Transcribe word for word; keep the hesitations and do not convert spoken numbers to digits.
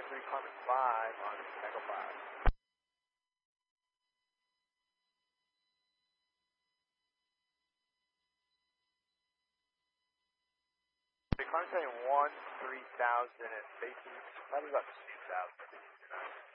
three, Climate five on Echo five. Climate saying one, three thousand, and bases probably about two thousand.